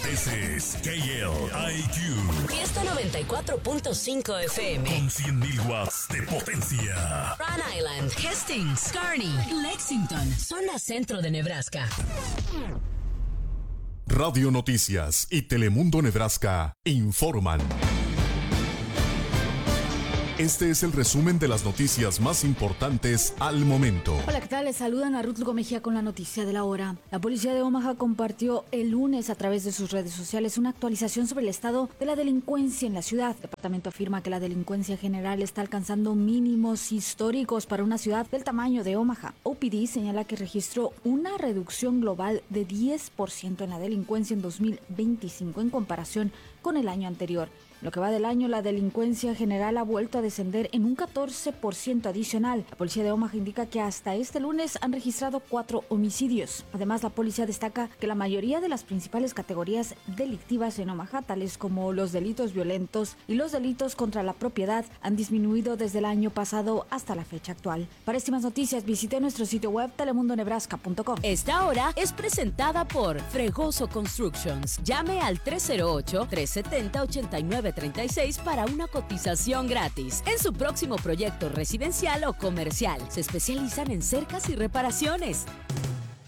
Ese es KLIQ. Fiesta 94.5 FM. Con 100.000 watts de potencia. Rhode Island, Hastings, Kearney, Lexington, zona centro de Nebraska. Radio Noticias y Telemundo Nebraska informan. Este es el resumen de las noticias más importantes al momento. Hola, ¿qué tal? Les saludan a Ruth Lugo Mejía con la noticia de la hora. La policía de Omaha compartió el lunes a través de sus redes sociales una actualización sobre el estado de la delincuencia en la ciudad. El departamento afirma que la delincuencia general está alcanzando mínimos históricos para una ciudad del tamaño de Omaha. OPD señala que registró una reducción global de 10% en la delincuencia en 2025 en comparación con el año anterior. Lo que va del año, la delincuencia general ha vuelto a descender en un 14% adicional. La policía de Omaha indica que hasta este lunes han registrado 4 homicidios. Además, la policía destaca que la mayoría de las principales categorías delictivas en Omaha, tales como los delitos violentos y los delitos contra la propiedad, han disminuido desde el año pasado hasta la fecha actual. Para más noticias, visite nuestro sitio web telemundonebraska.com. Esta hora es presentada por Fregoso Constructions. Llame al 308-370-8936 para una cotización gratis en su próximo proyecto residencial o comercial. Se especializan en cercas y reparaciones.